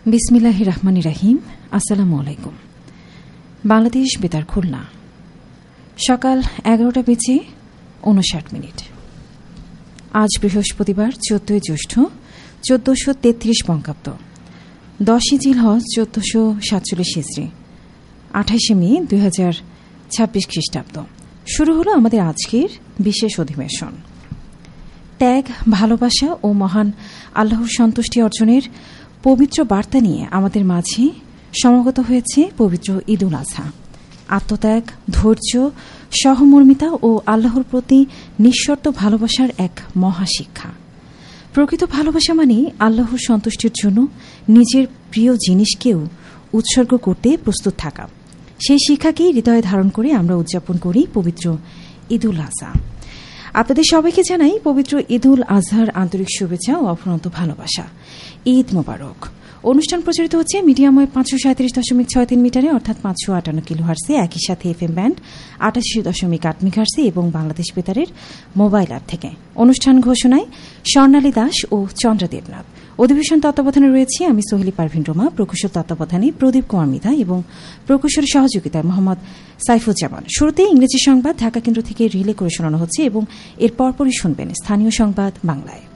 বিসমিল্লাহির রহমানির রহিম। আসসালামু আলাইকুম। বাংলাদেশ বেতার খুলনা, সকাল 11টা বেজে 59 মিনিট। আজ বৃহস্পতিবার 14 জ্যৈষ্ঠ 1433 বঙ্গাব্দ, 10 জিলহজ 1447 হিজরি, 28 মে 2026 খ্রিস্টাব্দ। শুরু হলো আমাদের আজকের বিশেষ অধিবেশন। ত্যাগ, ভালোবাসা ও মহান আল্লাহর সন্তুষ্টি অর্জনের পবিত্র বার্তা নিয়ে আমাদের মাঝে সমাগত হয়েছে পবিত্র ঈদ উল আজহা। আত্মত্যাগ, ধৈর্য, সহমর্মিতা ও আল্লাহর প্রতি নিঃশর্ত ভালোবাসার এক মহাশিক্ষা। প্রকৃত ভালোবাসা মানে আল্লাহর সন্তুষ্টির জন্য নিজের প্রিয় জিনিসকেও উৎসর্গ করতে প্রস্তুত থাকা। সেই শিক্ষাকেই হৃদয়ে ধারণ করে আমরা উদযাপন করি পবিত্র ঈদ উল আজহা। আপনাদের সবাইকে জানাই পবিত্র ঈদ উল আজহার আন্তরিক শুভেচ্ছা ও অফুরন্ত ভালোবাসা। ঈদ মোবারক। অনুষ্ঠান প্রচারিত হচ্ছে মিডিয়াময় 537.63 মিটারে, অর্থাৎ 558 কিলোহার্টসে, একই সাথে এফএম ব্যান্ড 88.8 মেগাহার্টসে এবং বাংলাদেশ বেতারের মোবাইল অ্যাপ থেকে। অনুষ্ঠান ঘোষণায় স্বর্ণালী দাস ও চন্দ্রা দেবনাথ। অধিবেশন তত্ত্বাবধানে রয়েছে আমি সোহেলি পারভিন রোমা, প্রকৌশল তত্ত্বাবধানে প্রদীপ কুমার মিধা এবং প্রকৌশল সহযোগিতায় মোহাম্মদ সাইফুজ্জামান। শুরুতে ইংরেজি সংবাদ ঢাকা কেন্দ্র থেকে রিলে করে শোনানো হচ্ছে এবং এর পরপরই শুনবেন স্থানীয় সংবাদ বাংলায়।